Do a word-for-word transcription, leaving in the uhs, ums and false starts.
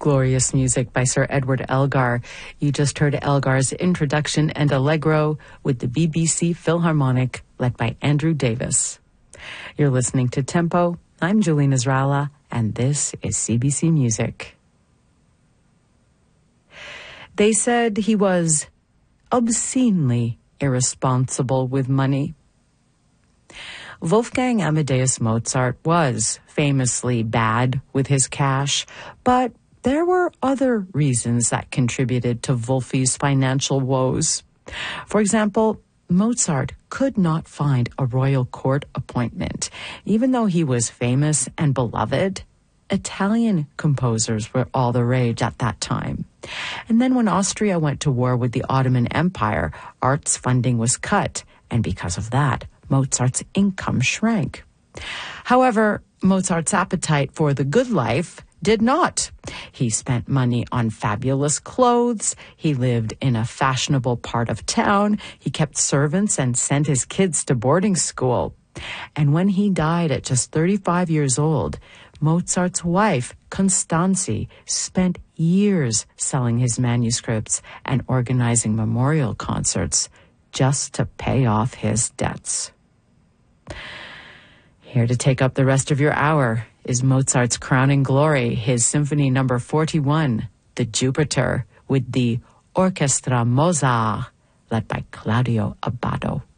Glorious music by Sir Edward Elgar. You just heard Elgar's introduction and Allegro with the B B C Philharmonic, led by Andrew Davis. You're listening to Tempo. I'm Jolene Israela, and this is C B C Music. They said he was obscenely irresponsible with money. Wolfgang Amadeus Mozart was famously bad with his cash, but there were other reasons that contributed to Wolfie's financial woes. For example, Mozart could not find a royal court appointment. Even though he was famous and beloved, Italian composers were all the rage at that time. And then when Austria went to war with the Ottoman Empire, arts funding was cut, and because of that, Mozart's income shrank. However, Mozart's appetite for the good life did not. He spent money on fabulous clothes. He lived in a fashionable part of town. He kept servants and sent his kids to boarding school. And when he died at just thirty-five years old, Mozart's wife, Constanze, spent years selling his manuscripts and organizing memorial concerts just to pay off his debts. Here to take up the rest of your hour is Mozart's crowning glory, his Symphony Number forty-one, the Jupiter, with the Orchestra Mozart, led by Claudio Abbado.